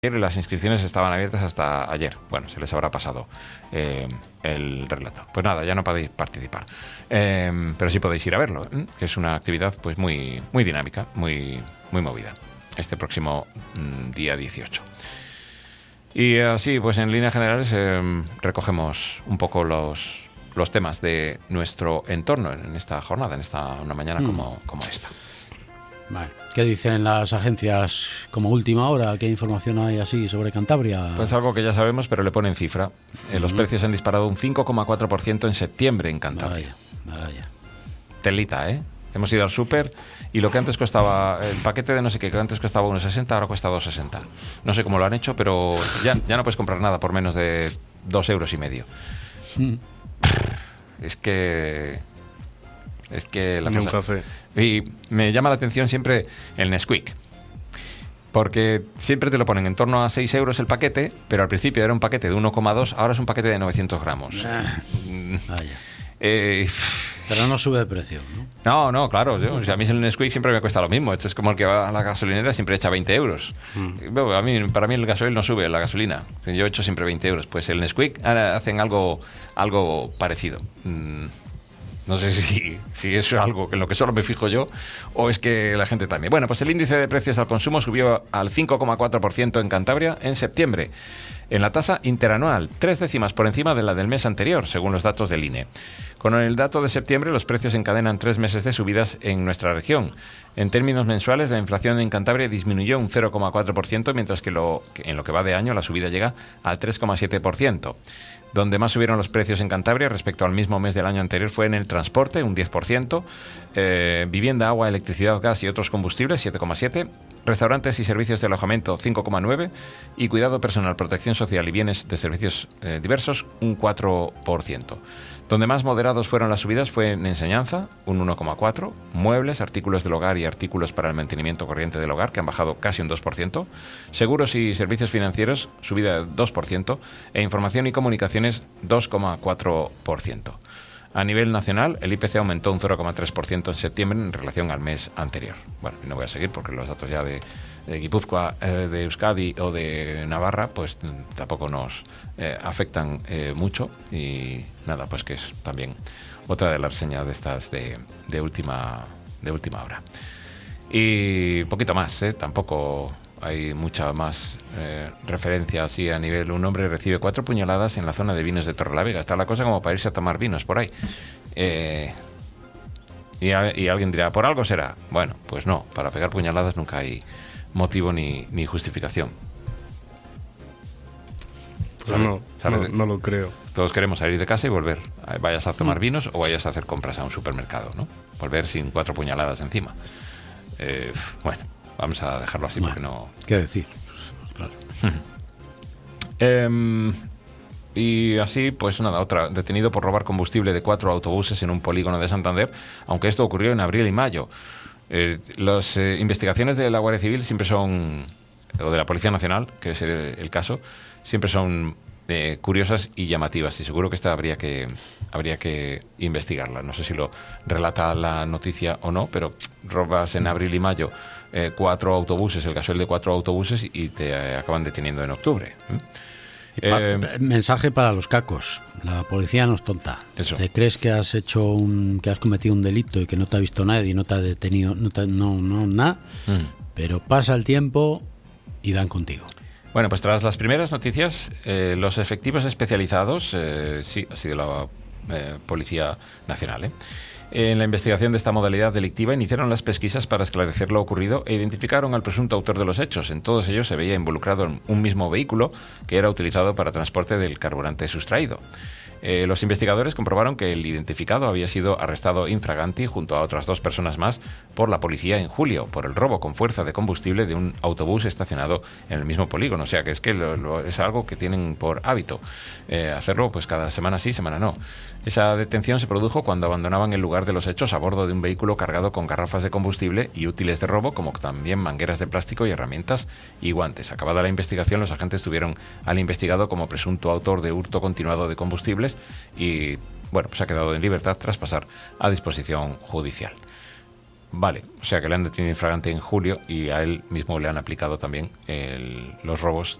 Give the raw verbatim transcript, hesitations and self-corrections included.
Las inscripciones estaban abiertas hasta ayer. Bueno, se les habrá pasado eh, el relato. Pues nada, ya no podéis participar. Eh, pero sí podéis ir a verlo, ¿eh? Que es una actividad pues muy, muy dinámica, muy, muy movida. Este próximo mm, día dieciocho. Y así, pues en líneas generales, eh, recogemos un poco los, los temas de nuestro entorno en esta jornada, en esta una mañana mm. como, como esta. Vale. ¿Qué dicen las agencias como última hora? ¿Qué información hay así sobre Cantabria? Pues algo que ya sabemos, pero le ponen cifra. Eh, los uh-huh. precios han disparado un cinco coma cuatro por ciento en septiembre en Cantabria. Vaya, vaya. Telita, ¿eh? Hemos ido al súper y lo que antes costaba, el paquete de no sé qué, que antes costaba uno sesenta, ahora cuesta dos sesenta. No sé cómo lo han hecho, pero ya, ya no puedes comprar nada por menos de dos euros y medio. Mm. Es que... Es que la Ni un cosa... café. Y me llama la atención siempre el Nesquik, porque siempre te lo ponen en torno a seis euros el paquete, pero al principio era un paquete de uno coma dos, ahora es un paquete de novecientos gramos. Ah, vaya. Eh, pero no sube de precio, ¿no? No, no, claro. Yo, o sea, a mí el Nesquik siempre me cuesta lo mismo. Esto es como el que va a la gasolinera, siempre echa veinte euros. Mm. A mí, para mí el gasoil no sube, la gasolina. Yo echo siempre veinte euros. Pues el Nesquik ahora hacen algo, algo parecido. Mm. No sé si, si eso es algo en lo que solo me fijo yo o es que la gente también. Bueno, pues el índice de precios al consumo subió al cinco coma cuatro por ciento en Cantabria en septiembre, en la tasa interanual, tres décimas por encima de la del mes anterior, según los datos del I N E. Con el dato de septiembre, los precios encadenan tres meses de subidas en nuestra región. En términos mensuales, la inflación en Cantabria disminuyó un cero coma cuatro por ciento, mientras que, lo, que en lo que va de año la subida llega al tres coma siete por ciento. Donde más subieron los precios en Cantabria respecto al mismo mes del año anterior fue en el transporte, un diez por ciento, eh, vivienda, agua, electricidad, gas y otros combustibles, siete coma siete por ciento, restaurantes y servicios de alojamiento, cinco coma nueve por ciento, y cuidado personal, protección social y bienes de servicios eh, diversos, un cuatro por ciento. Donde más moderados fueron las subidas fue en enseñanza, un uno coma cuatro por ciento, muebles, artículos del hogar y artículos para el mantenimiento corriente del hogar, que han bajado casi un dos por ciento, seguros y servicios financieros, subida del dos por ciento, e información y comunicaciones, dos coma cuatro por ciento. A nivel nacional, el I P C aumentó un cero coma tres por ciento en septiembre en relación al mes anterior. Bueno, no voy a seguir porque los datos ya de, de Guipúzcoa, eh, de Euskadi o de Navarra, pues tampoco nos eh, afectan eh, mucho. Y nada, pues que es también otra de las reseñas de estas de, de, última, de última hora. Y poquito más, ¿eh? Tampoco hay mucha más eh, referencia así a nivel. Un hombre recibe cuatro puñaladas en la zona de vinos de Torrelavega. Está la cosa como para irse a tomar vinos por ahí. Eh, y, a, y alguien dirá, ¿por algo será? Bueno, pues no, para pegar puñaladas nunca hay motivo ni, ni justificación. Pues no, no, no lo creo. Todos queremos salir de casa y volver. Vayas a tomar vinos o vayas a hacer compras a un supermercado, ¿no? Volver sin cuatro puñaladas encima. Eh, bueno. Vamos a dejarlo así bueno, porque no... ¿Qué decir? Claro. eh, y así, pues nada, otra. Detenido por robar combustible de cuatro autobuses en un polígono de Santander, aunque esto ocurrió en abril y mayo. Eh, las eh, investigaciones de la Guardia Civil siempre son, o de la Policía Nacional, que es el, el caso, siempre son eh, curiosas y llamativas. Y seguro que esta habría que, habría que investigarla. No sé si lo relata la noticia o no, pero robas en abril y mayo Eh, cuatro autobuses, el gasoil de cuatro autobuses y te eh, acaban deteniendo en octubre. ¿eh? Pa- eh, mensaje para los cacos. La policía no es tonta. Eso. ¿Te crees que has hecho un, que has cometido un delito y que no te ha visto nadie y no te ha detenido, no, te, no, no nada? Mm. Pero pasa el tiempo y dan contigo. Bueno, pues tras las primeras noticias, eh, los efectivos especializados, eh, sí, ha sido la eh, Policía Nacional, ¿eh? En la investigación de esta modalidad delictiva iniciaron las pesquisas para esclarecer lo ocurrido e identificaron al presunto autor de los hechos. En todos ellos se veía involucrado un mismo vehículo que era utilizado para transporte del carburante sustraído. Eh, los investigadores comprobaron que el identificado había sido arrestado infraganti junto a otras dos personas más por la policía en julio por el robo con fuerza de combustible de un autobús estacionado en el mismo polígono. O sea que es que lo, lo, es algo que tienen por hábito eh, hacerlo pues cada semana sí, semana no. Esa detención se produjo cuando abandonaban el lugar de los hechos a bordo de un vehículo cargado con garrafas de combustible y útiles de robo, como también mangueras de plástico y herramientas y guantes. Acabada la investigación, los agentes tuvieron al investigado como presunto autor de hurto continuado de combustibles y, bueno, pues ha quedado en libertad tras pasar a disposición judicial. Vale, o sea que le han detenido infragante en julio y a él mismo le han aplicado también el, los robos